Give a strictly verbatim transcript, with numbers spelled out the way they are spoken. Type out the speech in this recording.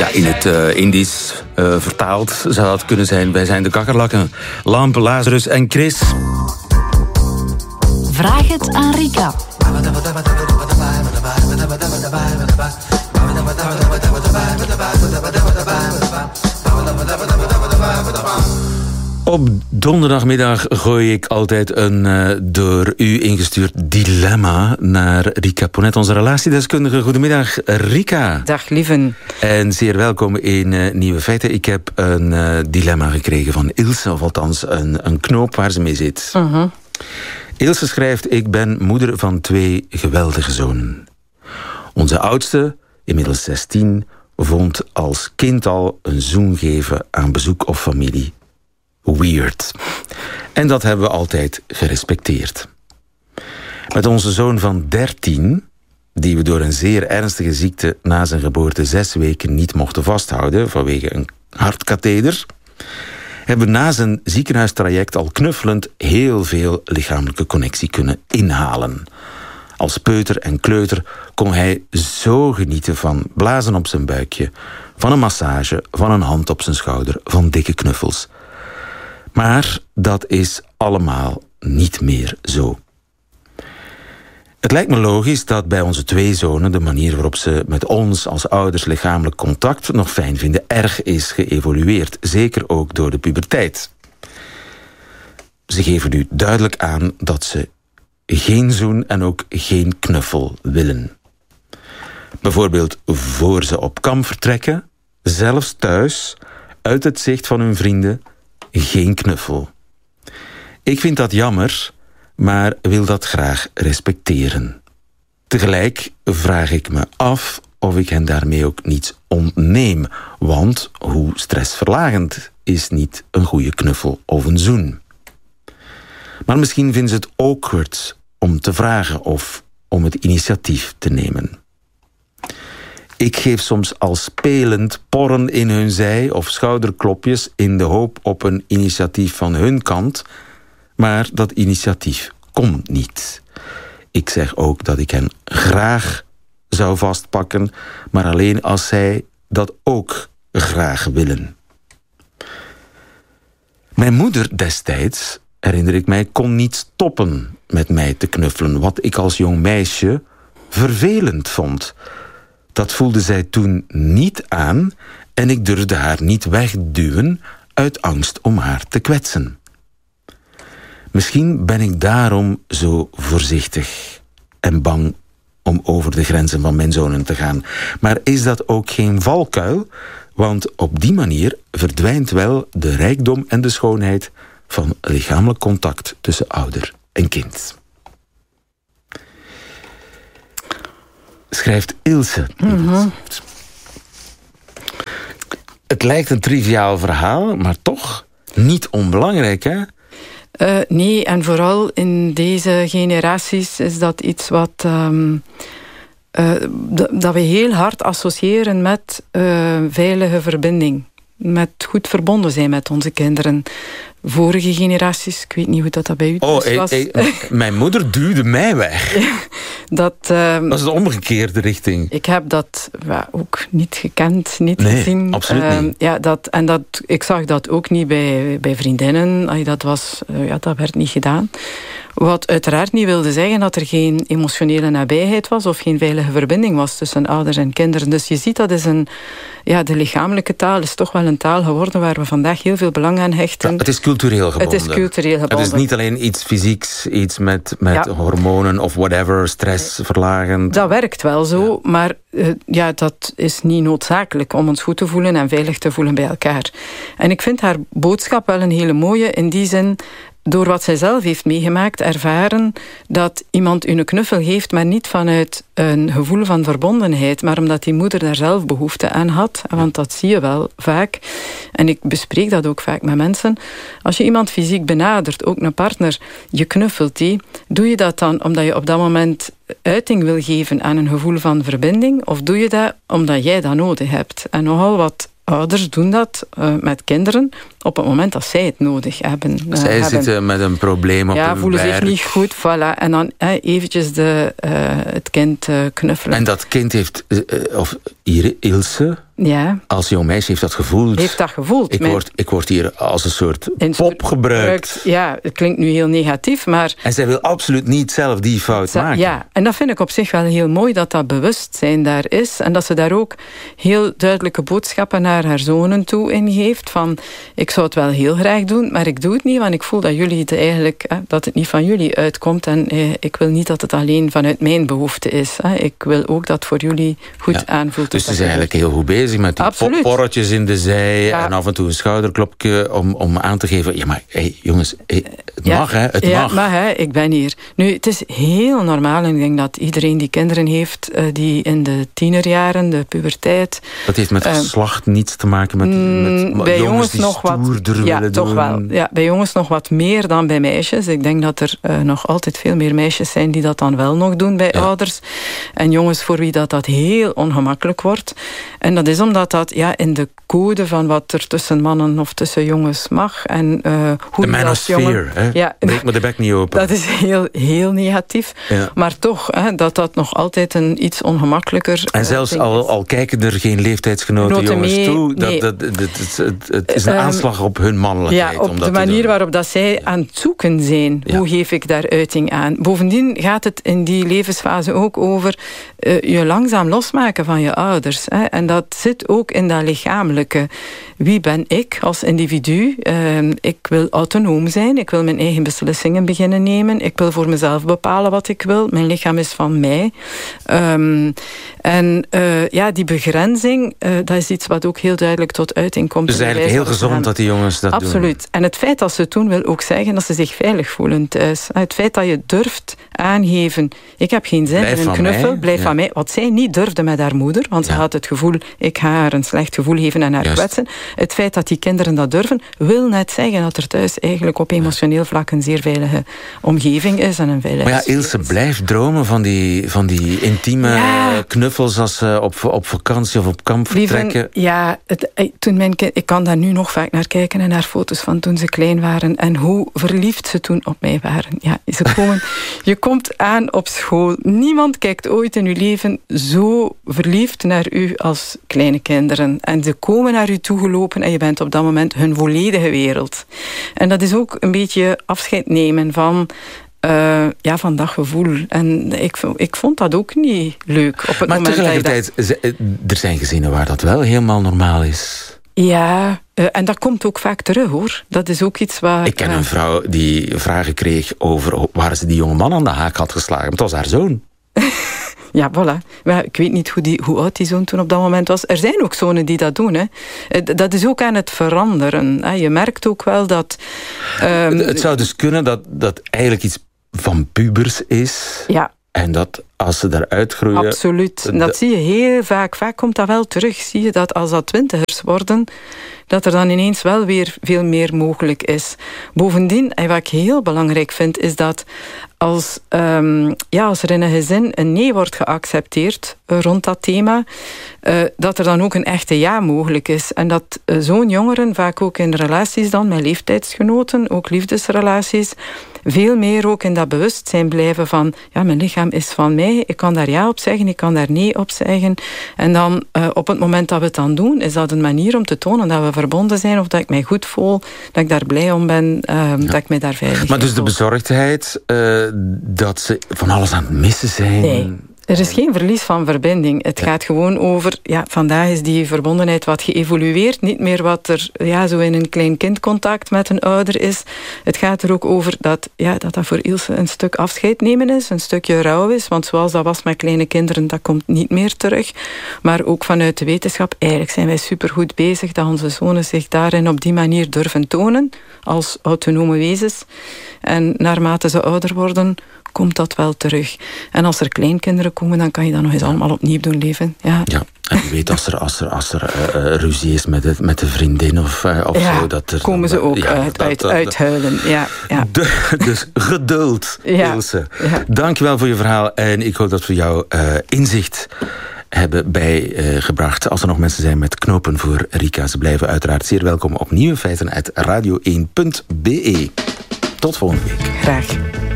Ja, in het uh, Indisch uh, vertaald zou dat kunnen zijn. Wij zijn de kakkerlakken. Lamp, Lazarus en Chris. Vraag het aan Rika. Op donderdagmiddag gooi ik altijd een uh, door u ingestuurd dilemma naar Rika Ponet, onze relatiedeskundige. Goedemiddag, Rika. Dag, lieven. En zeer welkom in uh, Nieuwe Feiten. Ik heb een uh, dilemma gekregen van Ilse, of althans een, een knoop waar ze mee zit. Uh-huh. Ilse schrijft: ik ben moeder van twee geweldige zonen. Onze oudste, inmiddels zestien, vond als kind al een zoen geven aan bezoek of familie weird. En dat hebben we altijd gerespecteerd. Met onze zoon van dertien, die we door een zeer ernstige ziekte na zijn geboorte zes weken niet mochten vasthouden vanwege een hartkatheder, hebben we na zijn ziekenhuistraject al knuffelend heel veel lichamelijke connectie kunnen inhalen. Als peuter en kleuter kon hij zo genieten van blazen op zijn buikje, van een massage, van een hand op zijn schouder, van dikke knuffels. Maar dat is allemaal niet meer zo. Het lijkt me logisch dat bij onze twee zonen de manier waarop ze met ons als ouders lichamelijk contact nog fijn vinden erg is geëvolueerd. Zeker ook door de puberteit. Ze geven nu duidelijk aan dat ze geen zoen en ook geen knuffel willen. Bijvoorbeeld voor ze op kamp vertrekken, zelfs thuis, uit het zicht van hun vrienden, geen knuffel. Ik vind dat jammer, maar wil dat graag respecteren. Tegelijk vraag ik me af of ik hen daarmee ook niets ontneem. Want hoe stressverlagend is niet een goede knuffel of een zoen? Maar misschien vinden ze het awkward om te vragen of om het initiatief te nemen. Ik geef soms al spelend porren in hun zij of schouderklopjes in de hoop op een initiatief van hun kant, maar dat initiatief komt niet. Ik zeg ook dat ik hen graag zou vastpakken, maar alleen als zij dat ook graag willen. Mijn moeder destijds, herinner ik mij, kon niet stoppen met mij te knuffelen, wat ik als jong meisje vervelend vond. Dat voelde zij toen niet aan en ik durfde haar niet wegduwen uit angst om haar te kwetsen. Misschien ben ik daarom zo voorzichtig en bang om over de grenzen van mijn zonen te gaan. Maar is dat ook geen valkuil? Want op die manier verdwijnt wel de rijkdom en de schoonheid van lichamelijk contact tussen ouder en kind. Schrijft Ilse. Mm-hmm. Het lijkt een triviaal verhaal, maar toch niet onbelangrijk, hè? Uh, nee, en vooral in deze generaties is dat iets wat Um, uh, d- dat we heel hard associëren met uh, veilige verbinding. Met goed verbonden zijn met onze kinderen. Vorige generaties, ik weet niet hoe dat, dat bij u oh, was. Hey, hey, mijn moeder duwde mij weg. dat, um, dat is de omgekeerde richting. Ik heb dat ja, ook niet gekend, niet nee, gezien. absoluut uh, niet. Ja, dat, en dat, ik zag dat ook niet bij, bij vriendinnen. Allee, dat, was, uh, ja, dat werd niet gedaan. Wat uiteraard niet wilde zeggen dat er geen emotionele nabijheid was of geen veilige verbinding was tussen ouders en kinderen. Dus je ziet, dat is een, ja, de lichamelijke taal is toch wel een taal geworden waar we vandaag heel veel belang aan hechten. Ja, het is cultureel gebonden. Het is cultureel gebonden. Het is niet alleen iets fysieks, iets met, met ja. hormonen of whatever, stressverlagend. Dat werkt wel zo, ja. maar uh, ja, dat is niet noodzakelijk om ons goed te voelen en veilig te voelen bij elkaar. En ik vind haar boodschap wel een hele mooie, in die zin, door wat zij zelf heeft meegemaakt, ervaren dat iemand u een knuffel geeft, maar niet vanuit een gevoel van verbondenheid, maar omdat die moeder daar zelf behoefte aan had. Want dat zie je wel vaak. En ik bespreek dat ook vaak met mensen. Als je iemand fysiek benadert, ook een partner, je knuffelt die, doe je dat dan omdat je op dat moment uiting wil geven aan een gevoel van verbinding, of doe je dat omdat jij dat nodig hebt? En nogal wat ouders doen dat uh, met kinderen, op het moment dat zij het nodig hebben. Zij hebben. zitten met een probleem op ja, hun voelen werk. zich niet goed, voilà. En dan eh, eventjes de, uh, het kind uh, knuffelen. En dat kind heeft, uh, of hier, Ilse, ja. als jong meisje heeft dat gevoeld. Heeft dat gevoeld. Ik word, ik word hier als een soort een pop soort gebruikt. Ja, het klinkt nu heel negatief, maar... En zij wil absoluut niet zelf die fout Ze, maken. Ja, en dat vind ik op zich wel heel mooi, dat dat bewustzijn daar is. En dat ze daar ook heel duidelijke boodschappen naar haar zonen toe ingeeft. Van, ik zou het wel heel graag doen, maar ik doe het niet, want ik voel dat jullie het eigenlijk, eh, dat het niet van jullie uitkomt. En eh, ik wil niet dat het alleen vanuit mijn behoefte is. Hè. Ik wil ook dat voor jullie goed ja. aanvoelt. Dus ze is eigenlijk heel goed bezig met die Absoluut. porretjes in de zij ja. en af en toe een schouderklopje om, om aan te geven. Ja, maar hey, jongens, hey, het ja. mag, hè? Het ja, mag. mag, hè? Ik ben hier. Nu, het is heel normaal en ik denk dat iedereen die kinderen heeft, uh, die in de tienerjaren, de puberteit... Dat heeft met geslacht uh, niets te maken met, met bij jongens, jongens die nog wat, ja, toch doen. wel. Ja, bij jongens nog wat meer dan bij meisjes. Ik denk dat er uh, nog altijd veel meer meisjes zijn die dat dan wel nog doen bij ja. ouders. En jongens voor wie dat, dat heel ongemakkelijk wordt. En dat is omdat dat ja, in de code van wat er tussen mannen of tussen jongens mag. En, uh, hoe de manosphere, hè? Ja, breek me de bek niet open. Dat is heel, heel negatief. Ja. Maar toch, hè, dat dat nog altijd een iets ongemakkelijker... En zelfs uh, al, al kijken er geen leeftijdsgenoten Noten jongens mee, toe, dat, nee. dat, dat, dat, het, het is een um, aanslag op hun mannelijkheid. Ja, op om de dat manier waarop dat zij aan het zoeken zijn. Ja. Hoe geef ik daar uiting aan? Bovendien gaat het in die levensfase ook over uh, je langzaam losmaken van je ouders. Hè. En dat zit ook in dat lichamelijke. Wie ben ik als individu? Uh, ik wil autonoom zijn. Ik wil mijn eigen beslissingen beginnen nemen. Ik wil voor mezelf bepalen wat ik wil. Mijn lichaam is van mij. Um, en uh, ja, die begrenzing, uh, dat is iets wat ook heel duidelijk tot uiting komt. Dus eigenlijk heel gezond gaan. Dat die jongens dat Absoluut. doen. Absoluut. En het feit dat ze het doen wil ook zeggen dat ze zich veilig voelen thuis. Het feit dat je durft aangeven, ik heb geen zin in een knuffel, mij. blijf ja. van mij. Wat zij niet durfde met haar moeder, want ja. ze had het gevoel, ik ga haar een slecht gevoel geven en haar Juist. kwetsen. Het feit dat die kinderen dat durven, wil net zeggen dat er thuis eigenlijk op emotioneel vlak een zeer veilige omgeving is. En een veilige maar ja, Ilse blijft dromen van die, van die intieme ja. knuffels als ze op, op vakantie of op kamp vertrekken. Lieven, ja, het, toen mijn kind, ik kan daar nu nog vaak naar kijken en naar foto's van toen ze klein waren en hoe verliefd ze toen op mij waren. Ja, ze komen, je komt aan op school. Niemand kijkt ooit in uw leven zo verliefd naar u als kleine kinderen. En ze komen naar u toegelopen en je bent op dat moment hun volledige wereld. En dat is ook een beetje afscheid nemen van... Uh, ja, van dat gevoel. En ik, ik vond dat ook niet leuk. Op het maar moment tegelijkertijd, dat... er zijn gezinnen waar dat wel helemaal normaal is. Ja, uh, en dat komt ook vaak terug, hoor. Dat is ook iets waar... Ik ken uh... een vrouw die vragen kreeg over waar ze die jonge man aan de haak had geslagen. Maar het was haar zoon. Ja, voilà. Maar ik weet niet hoe, die, hoe oud die zoon toen op dat moment was. Er zijn ook zonen die dat doen. Hè. Dat is ook aan het veranderen. Je merkt ook wel dat... Um... Het zou dus kunnen dat dat eigenlijk iets van pubers is. Ja. En dat als ze daaruit groeien... Absoluut. En dat zie je heel vaak. Vaak komt dat wel terug. Zie je dat als dat twintigers worden, dat er dan ineens wel weer veel meer mogelijk is. Bovendien, en wat ik heel belangrijk vind, is dat als, um, ja, als er in een gezin een nee wordt geaccepteerd uh, rond dat thema, uh, dat er dan ook een echte ja mogelijk is. En dat uh, zo'n jongeren, vaak ook in relaties dan, met leeftijdsgenoten, ook liefdesrelaties, veel meer ook in dat bewustzijn blijven van, ja, mijn lichaam is van mij, ik kan daar ja op zeggen, ik kan daar nee op zeggen. En dan, uh, op het moment dat we het dan doen, is dat een manier om te tonen dat we verbonden zijn, of dat ik mij goed voel, dat ik daar blij om ben, uh, ja. dat ik mij daar veilig voel. Maar dus de bezorgdheid, uh, dat ze van alles aan het missen zijn... Nee. Er is geen verlies van verbinding. Het ja. gaat gewoon over... Ja, vandaag is die verbondenheid wat geëvolueerd. Niet meer wat er ja, zo in een klein kindcontact met een ouder is. Het gaat er ook over dat ja, dat, dat voor Ilse een stuk afscheid nemen is. Een stukje rouw is. Want zoals dat was met kleine kinderen, dat komt niet meer terug. Maar ook vanuit de wetenschap. Eigenlijk zijn wij supergoed bezig dat onze zonen zich daarin op die manier durven tonen. Als autonome wezens. En naarmate ze ouder worden, komt dat wel terug. En als er kleinkinderen komen, dan kan je dat nog eens allemaal opnieuw doen leven. Ja, ja. En je weet, als er, als er, als er uh, ruzie is met de, met de vriendin of, uh, of ja, zo... Dat er komen dan, ze ook ja, uit, dat, uit, dat, uithuilen. Ja, ja. De, dus geduld, ja, Ilse. Ja. Dankjewel voor je verhaal. En ik hoop dat we jouw uh, inzicht hebben bijgebracht. Als er nog mensen zijn met knopen voor Rika, ze blijven uiteraard zeer welkom op nieuwe feiten uit radio één punt be. Tot volgende week. Graag.